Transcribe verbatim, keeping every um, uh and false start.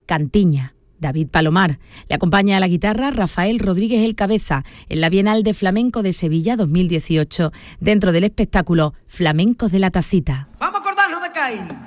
Cantiña, David Palomar. Le acompaña a la guitarra Rafael Rodríguez El Cabeza en la Bienal de Flamenco de Sevilla dos mil dieciocho, dentro del espectáculo Flamencos de la Tacita. Vamos a acordarnos de Cádiz.